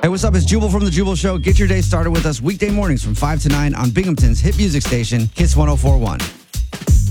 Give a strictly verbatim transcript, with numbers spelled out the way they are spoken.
Hey, what's up? It's Jubal from The Jubal Show. Get your day started with us weekday mornings from five to nine on Binghamton's hit music station, Kiss one oh four point one.